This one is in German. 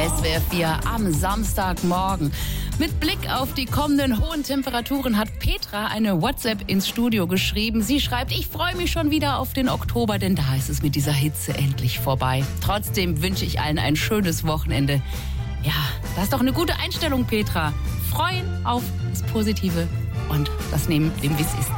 SWR 4 am Samstagmorgen. Mit Blick auf die kommenden hohen Temperaturen hat Petra eine WhatsApp ins Studio geschrieben. Sie schreibt, ich freue mich schon wieder auf den Oktober, denn da ist es mit dieser Hitze endlich vorbei. Trotzdem wünsche ich allen ein schönes Wochenende. Ja, das ist doch eine gute Einstellung, Petra. Freuen auf das Positive und das nehmen, wie es ist.